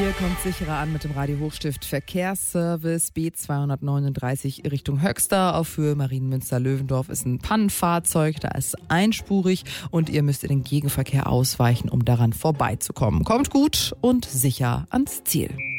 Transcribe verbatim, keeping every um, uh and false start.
Ihr kommt sicherer an mit dem Radio Hochstift Verkehrsservice B zweihundertneununddreißig Richtung Höxter auf Höhe Marienmünster-Löwendorf ist ein Pannenfahrzeug, da ist einspurig und ihr müsst in den Gegenverkehr ausweichen, um daran vorbeizukommen. Kommt gut und sicher ans Ziel.